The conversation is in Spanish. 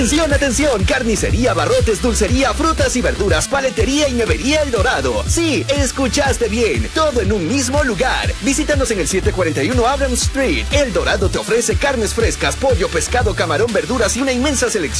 Atención, atención, carnicería, barrotes, dulcería, frutas y verduras, paletería y nevería El Dorado. Sí, escuchaste bien, todo en un mismo lugar. Visítanos en el 741 Abrams Street. El Dorado te ofrece carnes frescas, pollo, pescado, camarón, verduras y una inmensa selección